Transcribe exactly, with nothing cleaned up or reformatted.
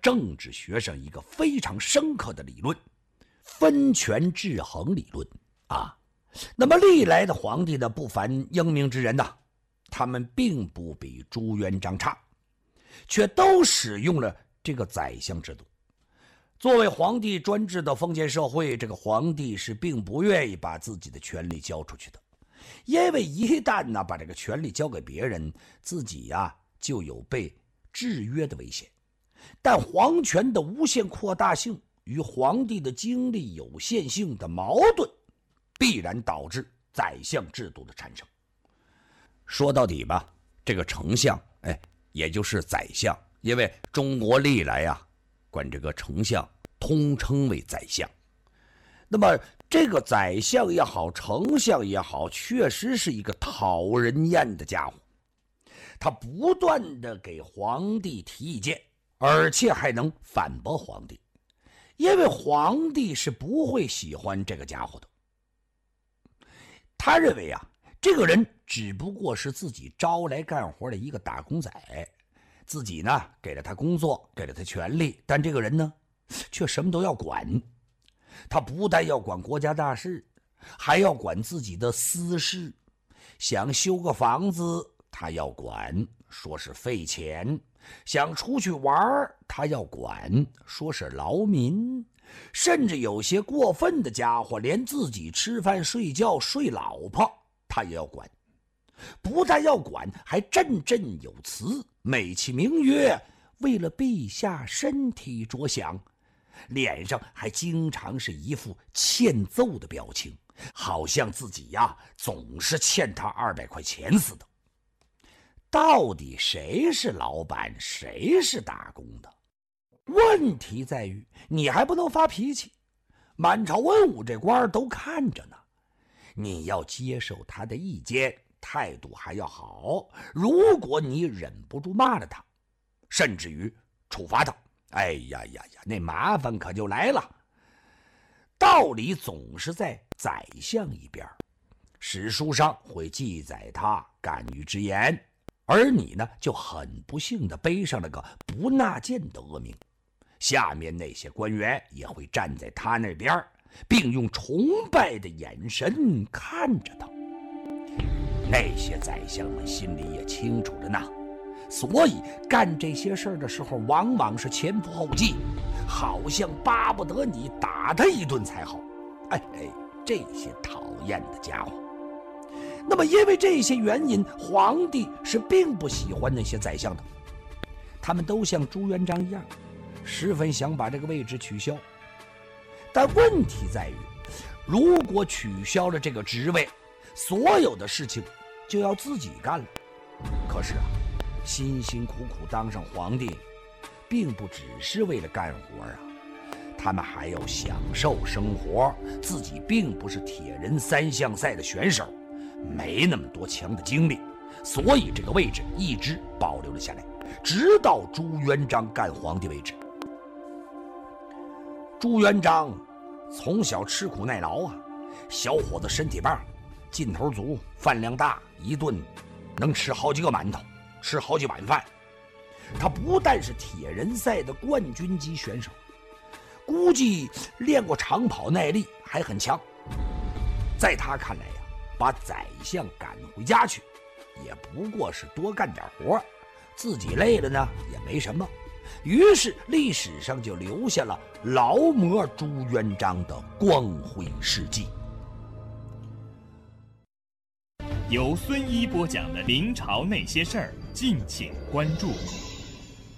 政治学上一个非常深刻的理论——分权制衡理论啊。那么历来的皇帝呢，不凡英明之人呐，他们并不比朱元璋差，却都使用了这个宰相制度。作为皇帝专制的封建社会，这个皇帝是并不愿意把自己的权力交出去的，因为一旦呢把这个权力交给别人，自己呀、啊、就有被制约的危险。但皇权的无限扩大性与皇帝的精力有限性的矛盾，必然导致宰相制度的产生。说到底吧，这个丞相，哎，也就是宰相，因为中国历来呀、啊，管这个丞相通称为宰相。那么这个宰相也好，丞相也好，确实是一个讨人厌的家伙。他不断的给皇帝提意见，而且还能反驳皇帝，因为皇帝是不会喜欢这个家伙的。他认为啊，这个人只不过是自己招来干活的一个打工仔，自己呢给了他工作，给了他权利，但这个人呢却什么都要管。他不但要管国家大事，还要管自己的私事。想修个房子他要管，说是费钱；想出去玩他要管，说是劳民。甚至有些过分的家伙，连自己吃饭睡觉睡老婆他也要管。不但要管，还振振有词，美其名曰为了陛下身体着想，脸上还经常是一副欠揍的表情，好像自己呀总是欠他二百块钱似的。到底谁是老板，谁是打工的？问题在于你还不能发脾气，满朝文武这官都看着呢，你要接受他的意见，态度还要好。如果你忍不住骂了他，甚至于处罚他，哎呀呀呀，那麻烦可就来了。道理总是在宰相一边，史书上会记载他敢于直言，而你呢就很不幸地背上了个不纳谏的恶名。下面那些官员也会站在他那边，并用崇拜的眼神看着他。那些宰相们心里也清楚着呢，所以干这些事儿的时候往往是前仆后继，好像巴不得你打他一顿才好。哎哎，这些讨厌的家伙。那么因为这些原因，皇帝是并不喜欢那些宰相的，他们都像朱元璋一样，十分想把这个位置取消。但问题在于，如果取消了这个职位，所有的事情就要自己干了。可是啊，辛辛苦苦当上皇帝，并不只是为了干活啊，他们还要享受生活。自己并不是铁人三项赛的选手，没那么多强的精力，所以这个位置一直保留了下来，直到朱元璋干皇帝为止。朱元璋从小吃苦耐劳啊，小伙子身体棒，劲头足，饭量大，一顿能吃好几个馒头，吃好几碗饭。他不但是铁人赛的冠军级选手，估计练过长跑耐力还很强。在他看来呀，把宰相赶回家去，也不过是多干点活，自己累了呢也没什么。于是历史上就留下了劳模朱元璋的光辉事迹。 由孙一播讲的《明朝那些事儿》，敬请关注。